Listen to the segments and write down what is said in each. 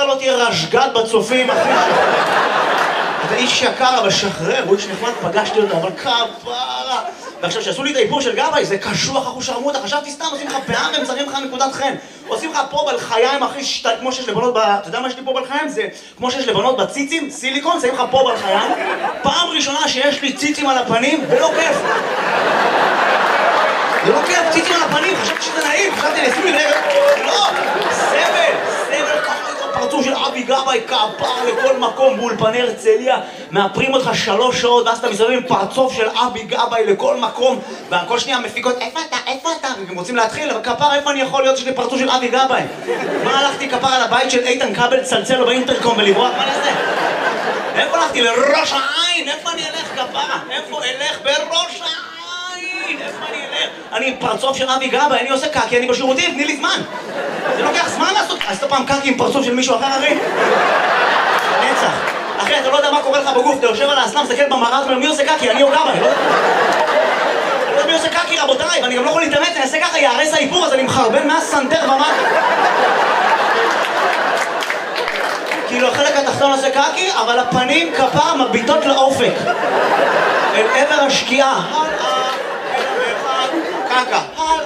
לא תהיה רשגת בצופים, אחי. אתה איש יקר, אבל שחרר, הוא איש נחמד, פגשתי אותו, אבל כפרה. ועכשיו, שעשו לי את האיפור של גבאי, זה קשוח, אחו שרמוטה, חשבתי סתם, עושים לך פאה והם צרים לך נקודת חן. עושים לך פה בלחיים, אחי, כמו שיש לבנות אתה יודע מה יש לי פה בלחיים? זה כמו שיש לבנות בציצים, סיליקון, שמים לך פה בלחיים. פעם ראשונה שיש לי ציצים על הפנים, ולא כיף. זה לא כיף, ציצים על הפנים, חשבתי שזה נעים, חשבתי לשים לי רגע, לא, סבל, ככה את הפרצוף של אבי גבאי, כפר לכל מקום, באולפני הרצליה, מאפרים אותך 3 שעות, ואז אתה מסתובב עם פרצוף של אבי גבאי לכל מקום, וכל שנייה מפיקות, איפה אתה? הם רוצים להתחיל, אבל כפר, איפה אני יכול להיות שיש לי פרצוף של אבי גבאי? מה הלכתי כפר על הבית של איתן כבל, צלצל לו באינטרקום ולברוח, מה נעשה? איפה הלכתי? לראש העין, איפה אני אלך כפרה? איפה אלך? בראש העין, איפה אני אלך? אני פרצוף של אבי גבאי, אני עושה קקי, אני בשירותים, תני לי זמן. זה לוקח זמן לעשות, עשית פעם קקי עם פרצוף של מישהו אחר, אחי? נצח. אחי, אתה לא יודע מה קורה לך בגוף, אתה יושב על האסלאם, מסתכל במראה, מי עושה קקי? אני או גבאי, לא? אני לא יודע מי עושה קקי, רבותיי, ואני גם לא יכול להתאמץ, אני אעשה ככה, יערס האיפור, אז אני מחרבן מהסנטר ומטה. כאילו החלק התחתון עושה קקי, אבל הפנים כפר מביטות לאופק. אל עבר השקיעה. קקה.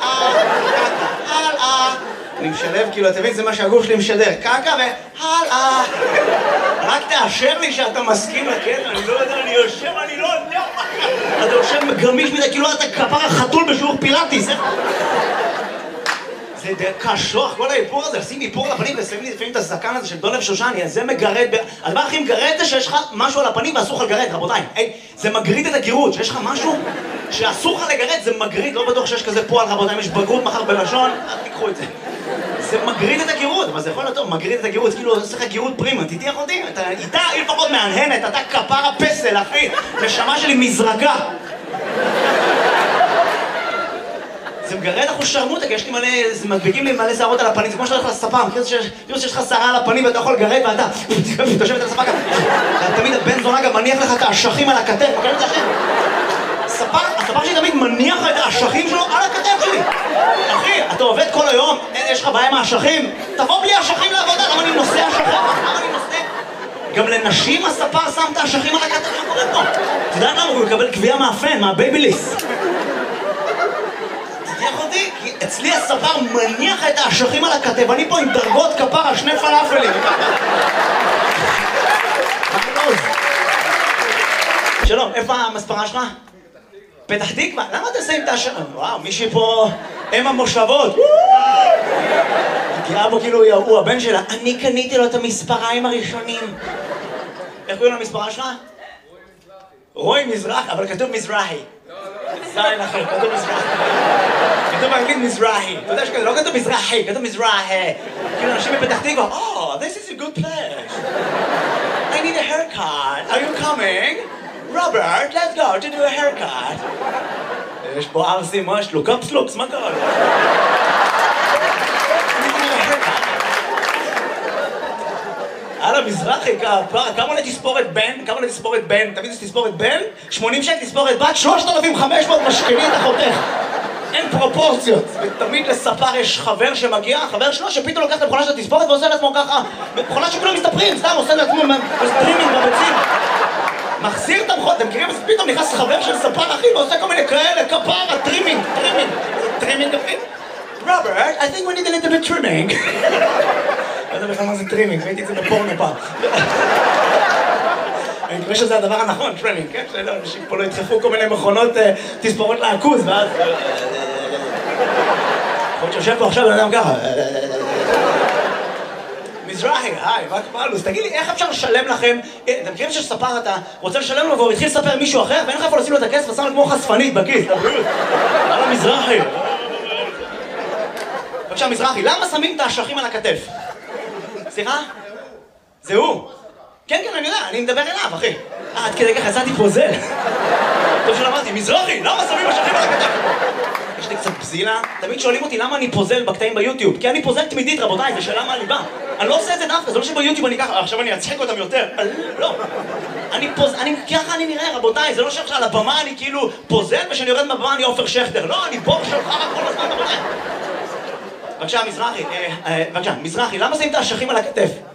הלאה. אני משלב, כאילו, אתה מבין, זה מה שהגוף שלי משדר. קקה והלאה. רק תאשר לי שאתה מסכים לקטע, אני לא יודע, אני יושב, אני לא יודע. אתה יושב גמיש מדי, כאילו אתה כפר החתול בשיעור פילאטיס. זה קשוח, כל האיפור הזה, לשים איפור לפנים ושמים לי לפעמים את הזקן הזה של דולב שושני, אז זה מגרד, הדבר הכי מגרד זה שיש לך משהו על הפנים ואסור לך לגרד, רבותיי. זה מגריד את הגירות, שיש לך משהו שאסור לך לגרד, זה מגריד, לא בטוח שיש כזה פועל, רבותיי, אם יש בגרות מחר בלשון, אל תיקחו את זה. זה מגריד את הגירות, אבל זה יכול להיות טוב, מגריד את הגירות, כאילו עושה לך גירות פרימה, תתיח אותי, איתה היא לפחות מענהנת, אתה כפר הפסל, אחי, נשמה שלי מזרקה. זה מגרד אחוז שרמוטה, כי יש לי מלא, מדביקים לי מלא שערות על הפנים, זה כמו שאתה הולך לספה, מכיר שיש לך שערה על הפנים ואתה יכול לגרד ואתה תושבת על הספה גם. תמיד הבן זונה גם מניח לך את האשכים על הכתף, מכיר את זה השם? הספר שלי תמיד מניח לך את האשכים שלו על הכתף שלי. אחי, אתה עובד כל היום, יש לך בעיה עם האשכים? תבוא בלי האשכים לעבודה, למה אני נושא אשכים? למה אני נושא? גם לנשים הספר שם את האשכים על הכתף, מה קורה פה? אתה יודע למה? הוא מקבל קביעה מהפן, מהבייביליס. כי אצלי הספר מניח את האשכים על הכתב, אני פה עם דרגות כפרה, 2 פלאפלים. שלום, איפה המספרה שלך? פתח תקווה. למה אתה שמים את האשכים? וואו, מישהי פה אם המושבות. תראה בו כאילו הוא הבן שלה. אני קניתי לו את המספריים הראשונים. איך קוראים למספרה שלך? רוי מזרח, אבל כתוב מזרחי. זין אחר, כתוב מזרחי. כתוב באנגלית מזרחי. אתה יודע שכתוב, לא כתוב מזרחי, כתוב מזרחי. כאילו אנשים מפתח תקווה, oh, this is a good place. I need a haircut. Are you coming? Robert, let's go to do a haircut. יש פה ארסים, מה יש לו? קפסלוקס, מה קרה לו? הלאה, מזרחי, כמה עולה תספורת בן? כמה עולה תספורת בן? תמיד יש תספורת בן? 80 שקל תספורת בת, 3,500 משכני את החותך. אין פרופורציות. ותמיד לספר יש חבר שמגיע, חבר שלו שפתאום לוקח את המכונה של התספורת ועושה לעצמו ככה. מכונה שכולם מסתפרים, סתם עושה לעצמו סטרימינג בביצים. מחזיר את המכונה, אתם מכירים? פתאום נכנס חבר של ספר אחי ועושה כל מיני כאלה, כפרה, טרימינג. טרימינג אחי? Robert, I think we need a little bit trimming. לא יודע בכלל מה זה טרימינג, ראיתי את זה בפורנו פעם. אני מקווה שזה הדבר הנכון, טרימינג, כן? שאנשים פה לא ידחפו כל מיני מכונות תספורות לעכוז, ואז... יכול להיות שיושב פה עכשיו בן אדם ככה. מזרחי, היי, מה קפלוס? תגיד לי, איך אפשר לשלם לכם? אתם מכירים שספר אתה רוצה לשלם לו והוא התחיל לספר מישהו אחר, ואין לך איפה לשים לו את הכסף ושם לו כמו חשפנית בכיס. הלאה מזרחי. בבקשה, מזרחי, למה שמים את האשכים על הכתף? סליחה? זה הוא. כן, אני יודע, אני מדבר אליו, אחי. עד כדי כך יצאתי פוזל. טוב שלמדתי, מזרחי, למה שמים אשכים על הכתף? יש לי קצת בזילה. תמיד שואלים אותי למה אני פוזל בקטעים ביוטיוב. כי אני פוזל תמידית, רבותיי, זה שאלה מהליבה. אני לא עושה את זה דווקא, זה לא שביוטיוב אני ככה, עכשיו אני אצחק אותם יותר. לא. ככה אני נראה, רבותיי, זה לא שעכשיו על הבמה אני כאילו פוזל, ושאני יורד מהבמה אני עופר שכטר. לא, אני בור שלך רק כל הזמן, רבותיי. בבקשה, מזרחי, למה שמים את האשכים על הכתף?